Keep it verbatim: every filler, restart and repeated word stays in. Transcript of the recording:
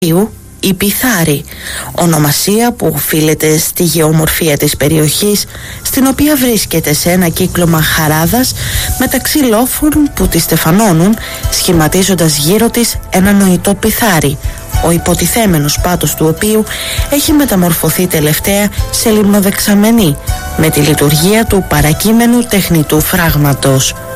η Πιθάρη, ονομασία που οφείλεται στη γεωμορφία της περιοχής, στην οποία βρίσκεται σε ένα κύκλωμα χαράδας μεταξύ λόφων που τη στεφανώνουν, σχηματίζοντας γύρω της ένα νοητό πιθάρι, ο υποτιθέμενος πάτος του οποίου έχει μεταμορφωθεί τελευταία σε λιμνοδεξαμενή με τη λειτουργία του παρακείμενου τεχνητού φράγματος.